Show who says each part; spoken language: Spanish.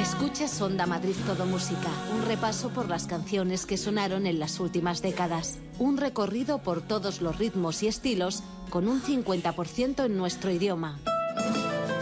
Speaker 1: Escuchas Onda Madrid Todo Música, un repaso por las canciones que sonaron en las últimas décadas. Un recorrido por todos los ritmos y estilos con un 50% en nuestro idioma.